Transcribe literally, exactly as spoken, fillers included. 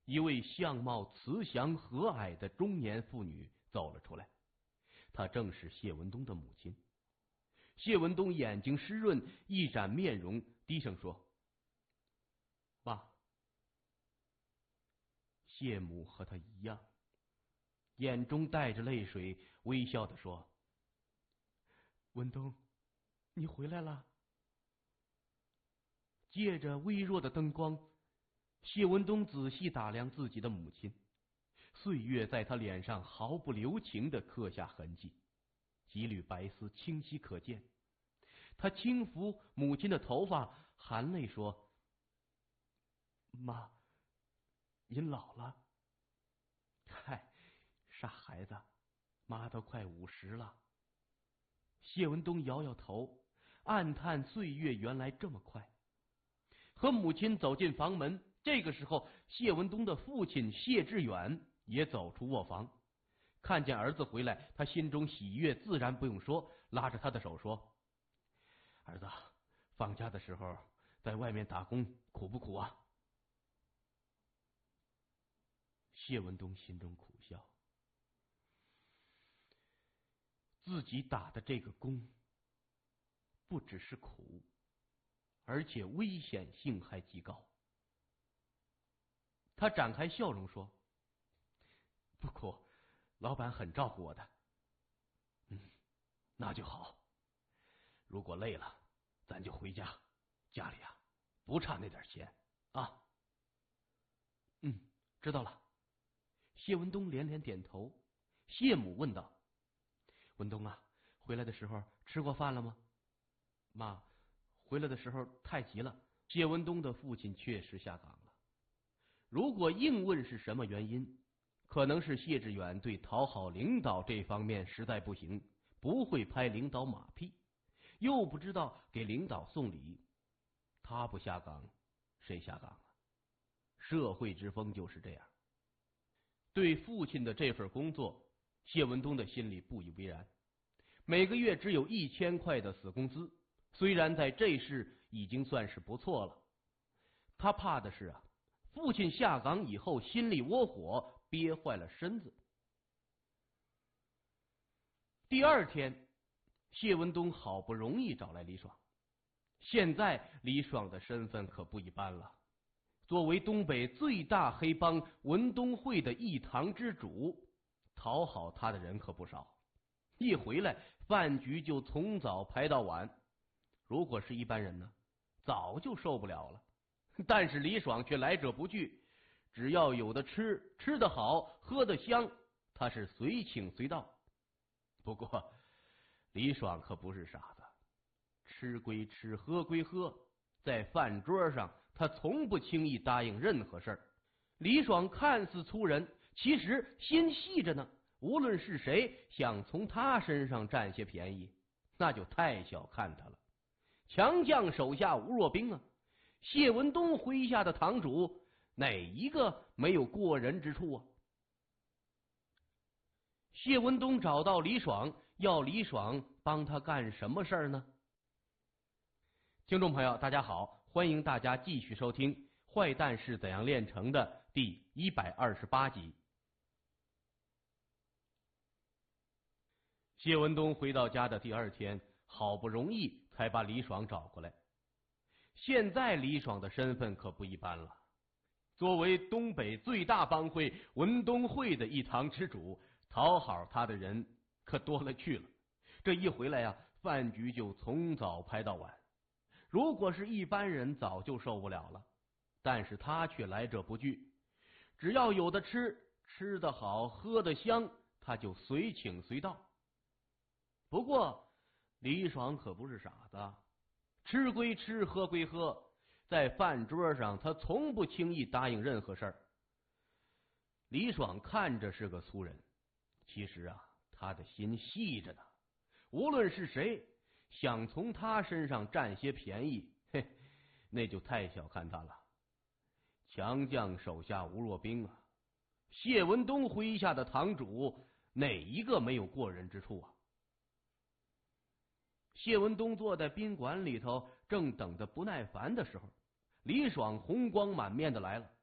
一位相貌慈祥和蔼的中年妇女走了出来，她正是谢文东的母亲。谢文东眼睛湿润，一展面容，低声说：“爸。”谢母和他一样，眼中带着泪水，微笑地说：“文东，你回来了。”借着微弱的灯光，谢文东仔细打量自己的母亲，岁月在他脸上毫不留情地刻下痕迹，几缕白丝清晰可见。他轻抚母亲的头发，含泪说：“妈，您老了。”“嗨，傻孩子，妈都快五十了。”谢文东摇摇头，暗叹岁月原来这么快。和母亲走进房门，这个时候谢文东的父亲谢志远也走出卧房，看见儿子回来，他心中喜悦自然不用说，拉着他的手说：“儿子，放假的时候在外面打工苦不苦啊？”谢文东心中苦笑，自己打的这个工不只是苦，而且危险性还极高。他展开笑容说：“不苦，老板很照顾我的。”“嗯，那就好。如果累了，咱就回家，家里啊不差那点钱啊。”“嗯，知道了。”谢文东连连点头。谢母问道：“文东啊，回来的时候吃过饭了吗？”“妈，回来的时候太急了。”谢文东的父亲确实下岗了。如果硬问是什么原因，可能是谢志远对讨好领导这方面实在不行，不会拍领导马屁，又不知道给领导送礼。他不下岗，谁下岗啊？社会之风就是这样。对父亲的这份工作，谢文东的心里不以为然。每个月只有一千块的死工资，虽然在这市已经算是不错了。他怕的是啊，父亲下岗以后心里窝火，憋坏了身子。第二天，谢文东好不容易找来李爽。现在李爽的身份可不一般了，作为东北最大黑帮文东会的一堂之主，讨好他的人可不少。一回来，饭局就从早排到晚。如果是一般人呢，早就受不了了。但是李爽却来者不拒，只要有的吃，吃得好，喝得香，他是随请随到。不过李爽可不是傻子，吃归吃，喝归喝，在饭桌上他从不轻易答应任何事儿。李爽看似粗人，其实心细着呢，无论是谁想从他身上占些便宜，那就太小看他了。强将手下无弱兵啊，谢文东麾下的堂主哪一个没有过人之处啊？谢文东找到李爽，要李爽帮他干什么事儿呢？听众朋友大家好，欢迎大家继续收听《坏蛋是怎样炼成的》第一百二十八集。谢文东回到家的第二天，好不容易才把李爽找过来。现在李爽的身份可不一般了，作为东北最大帮会文东会的一堂之主，讨好他的人可多了去了。这一回来呀、啊，饭局就从早排到晚。如果是一般人早就受不了了，但是他却来者不拒，只要有的吃，吃得好，喝得香，他就随请随到。不过李爽可不是傻子，吃归吃，喝归喝，在饭桌上他从不轻易答应任何事儿。李爽看着是个粗人，其实啊，他的心细着呢。无论是谁想从他身上占些便宜，嘿，那就太小看他了。强将手下无弱兵啊，谢文东麾下的堂主哪一个没有过人之处啊？谢文东坐在宾馆里头，正等得不耐烦的时候，李爽红光满面的来了。